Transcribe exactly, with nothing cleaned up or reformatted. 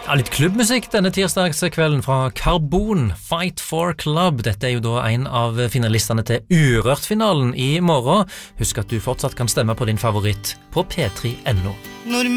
Ja, litt klubbmusikk denne tirsdagskvelden fra Carbon, Fight for Club. Dette er jo da en av finalistene til Urørt-finalen i morgen. Husk at du fortsatt kan stemme på din favoritt på p tre punktum no.